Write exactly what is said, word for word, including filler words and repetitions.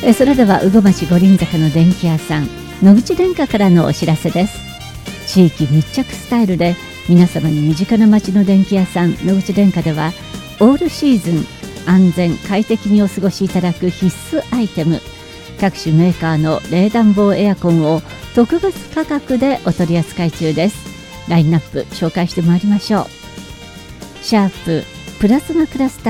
えそれでは羽後町五輪坂の電気屋さん野口電化からのお知らせです。地域密着スタイルで皆様に身近な町の電気屋さん野口電化ではオールシーズン安全快適にお過ごしいただく必須アイテム、各種メーカーの冷暖房エアコンを特別価格でお取り扱い中です。ラインナップ紹介してまいりましょう。シャーププラズマクラスター